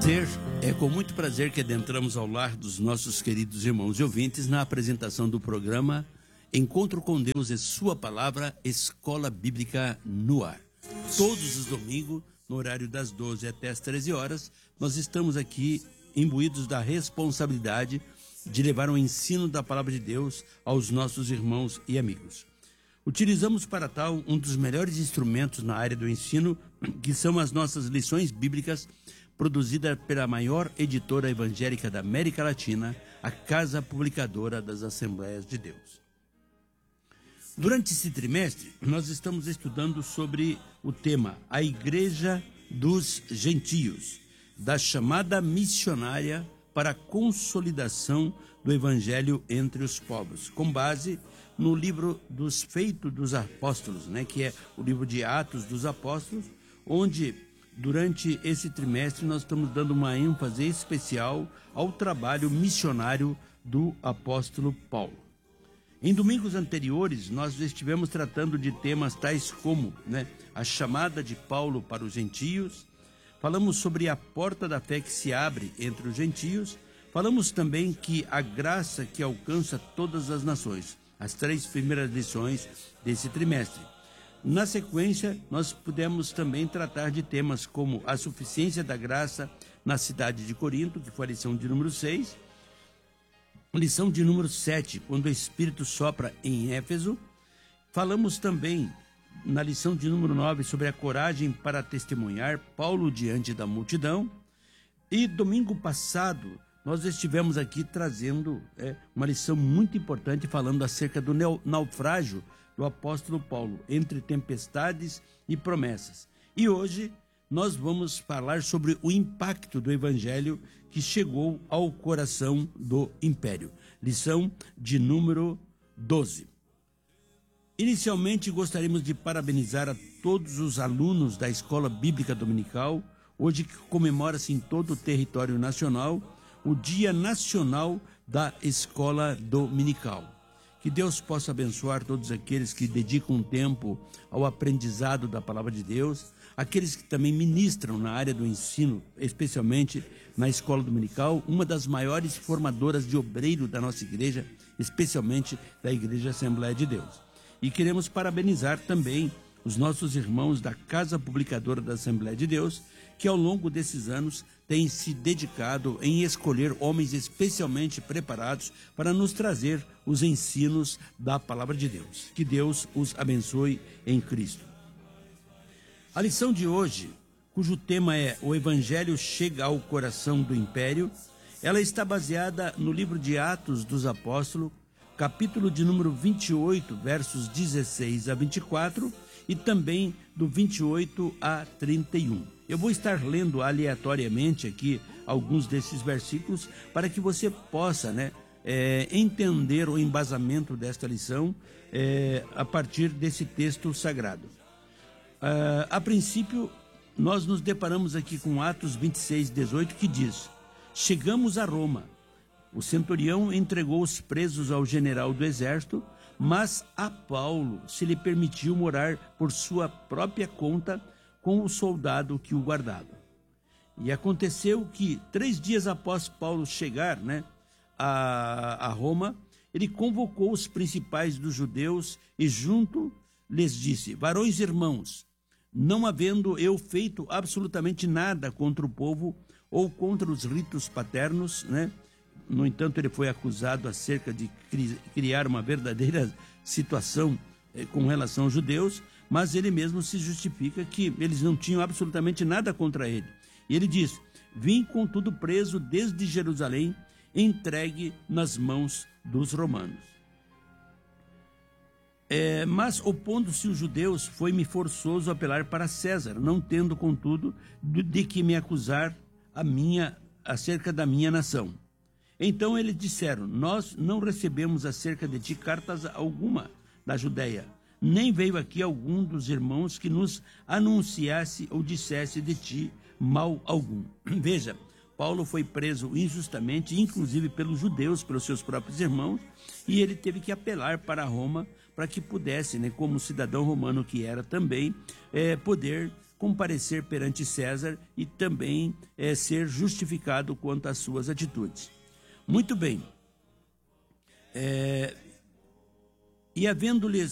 É com muito prazer que adentramos ao lar dos nossos queridos irmãos e ouvintes na apresentação do programa Encontro com Deus e Sua Palavra, Escola Bíblica no Ar. Todos os domingos, no horário das 12 até as 13 horas, nós estamos aqui imbuídos da responsabilidade de levar o ensino da Palavra de Deus aos nossos irmãos e amigos. Utilizamos para tal um dos melhores instrumentos na área do ensino, que são as nossas lições bíblicas, produzida pela maior editora evangélica da América Latina, a Casa Publicadora das Assembleias de Deus. Durante esse trimestre, nós estamos estudando sobre o tema A Igreja dos Gentios, da chamada missionária para a consolidação do Evangelho entre os povos, com base no livro dos Feitos dos Apóstolos, que é o livro de Atos dos Apóstolos, onde durante esse trimestre nós estamos dando uma ênfase especial ao trabalho missionário do apóstolo Paulo. Em domingos anteriores, nós estivemos tratando de temas tais como a chamada de Paulo para os gentios, falamos sobre a porta da fé que se abre entre os gentios, falamos também que a graça que alcança todas as nações, as 3 primeiras lições desse trimestre. Na sequência, nós pudemos também tratar de temas como a suficiência da graça na cidade de Corinto, que foi a lição de número 6, lição de número 7, quando o Espírito sopra em Éfeso. Falamos também na lição de número 9 sobre a coragem para testemunhar, Paulo diante da multidão. E domingo passado nós estivemos aqui trazendo uma lição muito importante, falando acerca do naufrágio do apóstolo Paulo, entre tempestades e promessas. E hoje nós vamos falar sobre o impacto do evangelho que chegou ao coração do império. Lição de número 12. Inicialmente gostaríamos de parabenizar a todos os alunos da Escola Bíblica Dominical, hoje que comemora-se em todo o território nacional o Dia Nacional da Escola Dominical. Que Deus possa abençoar todos aqueles que dedicam tempo ao aprendizado da Palavra de Deus, aqueles que também ministram na área do ensino, especialmente na Escola Dominical, uma das maiores formadoras de obreiro da nossa igreja, especialmente da Igreja Assembleia de Deus. E queremos parabenizar também os nossos irmãos da Casa Publicadora da Assembleia de Deus, que ao longo desses anos têm se dedicado em escolher homens especialmente preparados para nos trazer os ensinos da Palavra de Deus. Que Deus os abençoe em Cristo. A lição de hoje, cujo tema é O Evangelho chega ao coração do império, ela está baseada no livro de Atos dos Apóstolos, capítulo de número 28, versos 16 a 24, e também do 28 a 31. Eu vou estar lendo aleatoriamente aqui alguns desses versículos para que você possa entender o embasamento desta lição a partir desse texto sagrado. A princípio, nós nos deparamos aqui com Atos 26, 18, que diz: Chegamos a Roma. O centurião entregou os presos ao general do exército, mas a Paulo se lhe permitiu morar por sua própria conta com o soldado que o guardava. E aconteceu que 3 dias após Paulo chegar a Roma, ele convocou os principais dos judeus e junto lhes disse: Varões irmãos, não havendo eu feito absolutamente nada contra o povo ou contra os ritos paternos, No entanto, ele foi acusado acerca de criar uma verdadeira situação com relação aos judeus, mas ele mesmo se justifica que eles não tinham absolutamente nada contra ele. E ele diz: Vim contudo preso desde Jerusalém, entregue nas mãos dos romanos. Mas opondo-se os judeus, foi-me forçoso apelar para César, não tendo contudo de que me acusar acerca da minha nação. Então eles disseram: Nós não recebemos acerca de ti cartas alguma da Judeia, nem veio aqui algum dos irmãos que nos anunciasse ou dissesse de ti mal algum. Veja, Paulo foi preso injustamente, inclusive pelos judeus, pelos seus próprios irmãos, e ele teve que apelar para Roma para que pudesse, como cidadão romano que era também, poder comparecer perante César e também ser justificado quanto às suas atitudes. Muito bem. E havendo-lhes